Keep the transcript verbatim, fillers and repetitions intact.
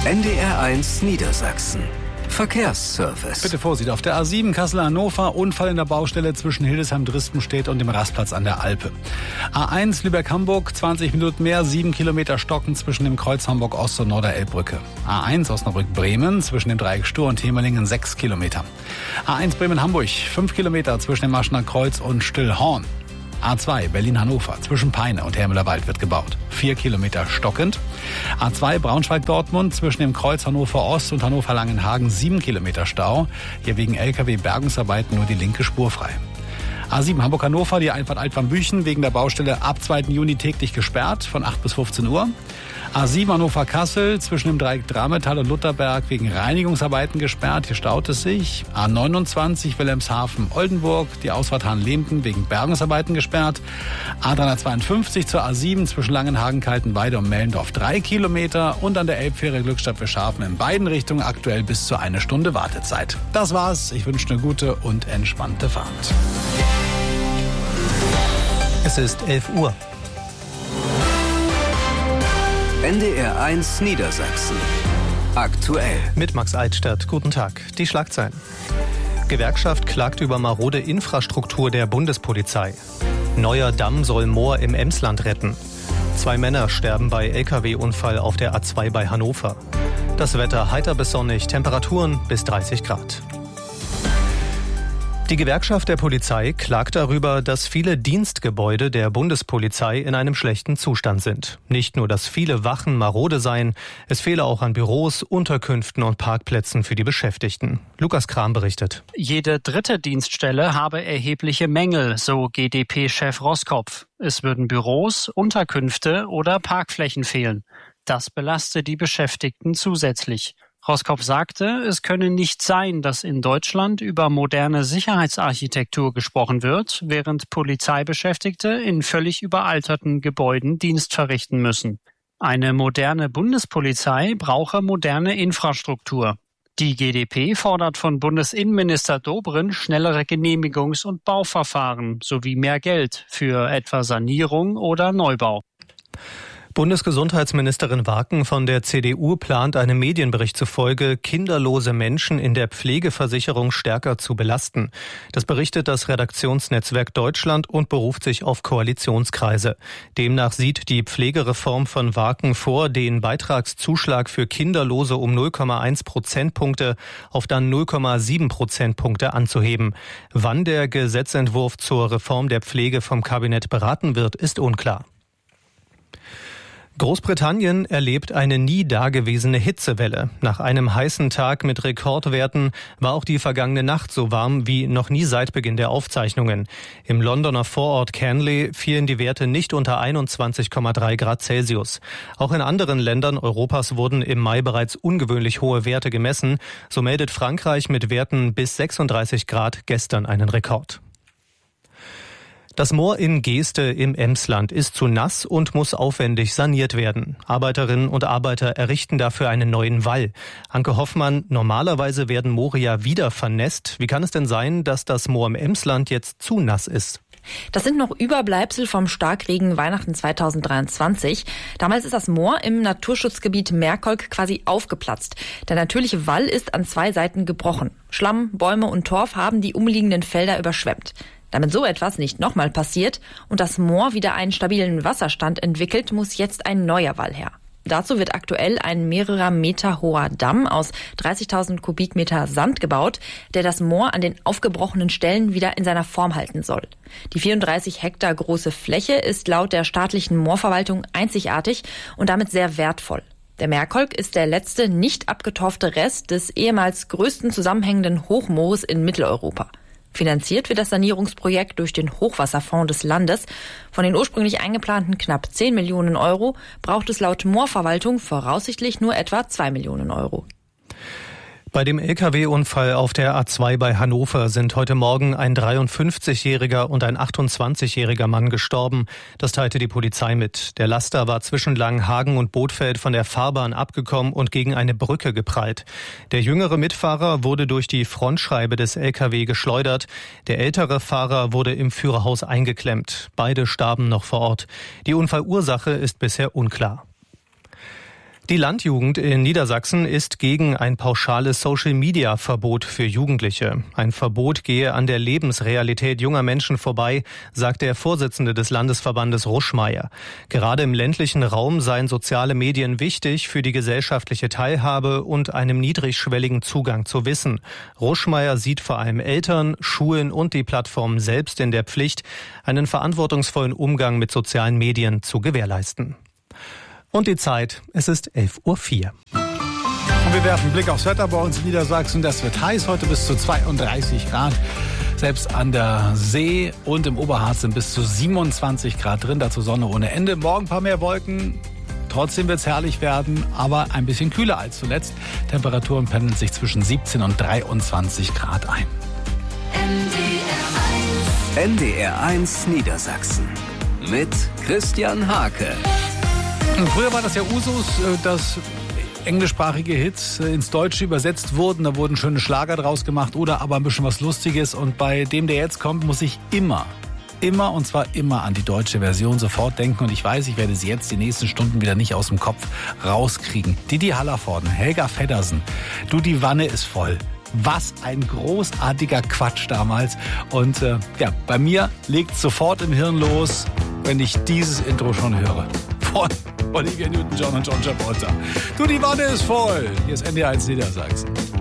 N D R eins Niedersachsen. Verkehrsservice. Bitte Vorsicht, auf der A sieben Kassel-Hannover, Unfall in der Baustelle zwischen Hildesheim-Dristenstedt und dem Rastplatz an der Alpe. A eins Lübeck-Hamburg, zwanzig Minuten mehr, sieben Kilometer Stocken zwischen dem Kreuz Hamburg-Ost und Norderelbbrücke. A eins Osnabrück-Bremen, zwischen dem Dreieck Stur und Hemelingen, sechs Kilometer. A eins Bremen-Hamburg, fünf Kilometer zwischen dem Maschener Kreuz und Stillhorn. A zwei Berlin-Hannover, zwischen Peine und Hermelerwald wird gebaut. Vier Kilometer stockend. A zwei Braunschweig-Dortmund, zwischen dem Kreuz Hannover-Ost und Hannover-Langenhagen, sieben Kilometer Stau. Hier wegen L K W-Bergungsarbeiten nur die linke Spur frei. A sieben Hamburg-Hannover, die Einfahrt Altwann-Büchen, wegen der Baustelle ab zweiten Juni täglich gesperrt, von acht bis fünfzehn Uhr. A sieben Hannover-Kassel, zwischen dem Dreieck Drametal und Lutherberg, wegen Reinigungsarbeiten gesperrt, hier staut es sich. A neunundzwanzig Wilhelmshaven-Oldenburg, die Ausfahrt Hahn-Lehmten, wegen Bergungsarbeiten gesperrt. A dreihundertzweiundfünfzig zur A sieben, zwischen Langenhagen, Kaltenweide und Mellendorf, drei Kilometer. Und an der Elbfähre Glückstadt Schafen in beiden Richtungen aktuell bis zu eine Stunde Wartezeit. Das war's. Ich wünsche eine gute und entspannte Fahrt. Es ist elf Uhr. N D R eins Niedersachsen. Aktuell. Mit Max Altstadt. Guten Tag. Die Schlagzeilen. Gewerkschaft klagt über marode Infrastruktur der Bundespolizei. Neuer Damm soll Moor im Emsland retten. Zwei Männer sterben bei L K W-Unfall auf der A zwei bei Hannover. Das Wetter heiter bis sonnig, Temperaturen bis dreißig Grad. Die Gewerkschaft der Polizei klagt darüber, dass viele Dienstgebäude der Bundespolizei in einem schlechten Zustand sind. Nicht nur, dass viele Wachen marode seien, es fehle auch an Büros, Unterkünften und Parkplätzen für die Beschäftigten. Lukas Kram berichtet. Jede dritte Dienststelle habe erhebliche Mängel, so G D P-Chef Roskopf. Es würden Büros, Unterkünfte oder Parkflächen fehlen. Das belaste die Beschäftigten zusätzlich. Roskopf sagte, es könne nicht sein, dass in Deutschland über moderne Sicherheitsarchitektur gesprochen wird, während Polizeibeschäftigte in völlig überalterten Gebäuden Dienst verrichten müssen. Eine moderne Bundespolizei brauche moderne Infrastruktur. Die G D P fordert von Bundesinnenminister Dobrindt schnellere Genehmigungs- und Bauverfahren sowie mehr Geld für etwa Sanierung oder Neubau. Bundesgesundheitsministerin Waken von der C D U plant einem Medienbericht zufolge, kinderlose Menschen in der Pflegeversicherung stärker zu belasten. Das berichtet das Redaktionsnetzwerk Deutschland und beruft sich auf Koalitionskreise. Demnach sieht die Pflegereform von Waken vor, den Beitragszuschlag für Kinderlose um null Komma eins Prozentpunkte auf dann null Komma sieben Prozentpunkte anzuheben. Wann der Gesetzentwurf zur Reform der Pflege vom Kabinett beraten wird, ist unklar. Großbritannien erlebt eine nie dagewesene Hitzewelle. Nach einem heißen Tag mit Rekordwerten war auch die vergangene Nacht so warm wie noch nie seit Beginn der Aufzeichnungen. Im Londoner Vorort Canley fielen die Werte nicht unter einundzwanzig Komma drei Grad Celsius. Auch in anderen Ländern Europas wurden im Mai bereits ungewöhnlich hohe Werte gemessen. So meldet Frankreich mit Werten bis sechsunddreißig Grad gestern einen Rekord. Das Moor in Geeste im Emsland ist zu nass und muss aufwendig saniert werden. Arbeiterinnen und Arbeiter errichten dafür einen neuen Wall. Anke Hoffmann, normalerweise werden Moore ja wieder vernässt. Wie kann es denn sein, dass das Moor im Emsland jetzt zu nass ist? Das sind noch Überbleibsel vom Starkregen Weihnachten zweitausenddreiundzwanzig. Damals ist das Moor im Naturschutzgebiet Merkolk quasi aufgeplatzt. Der natürliche Wall ist an zwei Seiten gebrochen. Schlamm, Bäume und Torf haben die umliegenden Felder überschwemmt. Damit so etwas nicht nochmal passiert und das Moor wieder einen stabilen Wasserstand entwickelt, muss jetzt ein neuer Wall her. Dazu wird aktuell ein mehrere Meter hoher Damm aus dreißigtausend Kubikmeter Sand gebaut, der das Moor an den aufgebrochenen Stellen wieder in seiner Form halten soll. Die vierunddreißig Hektar große Fläche ist laut der staatlichen Moorverwaltung einzigartig und damit sehr wertvoll. Der Merkolk ist der letzte nicht abgetorfte Rest des ehemals größten zusammenhängenden Hochmoores in Mitteleuropa. Finanziert wird das Sanierungsprojekt durch den Hochwasserfonds des Landes. Von den ursprünglich eingeplanten knapp zehn Millionen Euro braucht es laut Moorverwaltung voraussichtlich nur etwa zwei Millionen Euro. Bei dem L K W-Unfall auf der A zwei bei Hannover sind heute Morgen ein dreiundfünfzigjähriger und ein achtundzwanzigjähriger Mann gestorben. Das teilte die Polizei mit. Der Laster war zwischen Langenhagen und Bothfeld von der Fahrbahn abgekommen und gegen eine Brücke geprallt. Der jüngere Mitfahrer wurde durch die Frontscheibe des L K W geschleudert. Der ältere Fahrer wurde im Führerhaus eingeklemmt. Beide starben noch vor Ort. Die Unfallursache ist bisher unklar. Die Landjugend in Niedersachsen ist gegen ein pauschales Social-Media-Verbot für Jugendliche. Ein Verbot gehe an der Lebensrealität junger Menschen vorbei, sagt der Vorsitzende des Landesverbandes Ruschmeier. Gerade im ländlichen Raum seien soziale Medien wichtig für die gesellschaftliche Teilhabe und einem niedrigschwelligen Zugang zu Wissen. Ruschmeier sieht vor allem Eltern, Schulen und die Plattformen selbst in der Pflicht, einen verantwortungsvollen Umgang mit sozialen Medien zu gewährleisten. Und die Zeit, es ist elf Uhr vier. Und wir werfen einen Blick aufs Wetter bei uns in Niedersachsen. Das wird heiß, heute bis zu zweiunddreißig Grad. Selbst an der See und im Oberharz sind bis zu siebenundzwanzig Grad drin. Dazu Sonne ohne Ende. Morgen ein paar mehr Wolken. Trotzdem wird es herrlich werden, aber ein bisschen kühler als zuletzt. Temperaturen pendeln sich zwischen siebzehn und dreiundzwanzig Grad ein. N D R eins Niedersachsen mit Christian Hake. Früher war das ja Usus, dass englischsprachige Hits ins Deutsche übersetzt wurden. Da wurden schöne Schlager draus gemacht oder aber ein bisschen was Lustiges. Und bei dem, der jetzt kommt, muss ich immer, immer und zwar immer an die deutsche Version sofort denken. Und ich weiß, ich werde sie jetzt die nächsten Stunden wieder nicht aus dem Kopf rauskriegen. Didi Hallervorden, Helga Feddersen, Du, die Wanne ist voll. Was ein großartiger Quatsch damals. Und äh, ja, bei mir legt sofort im Hirn los, wenn ich dieses Intro schon höre. Von Olivia Newton-John und John Travolta. Du, die Wanne ist voll. Hier ist N D R eins Niedersachsen.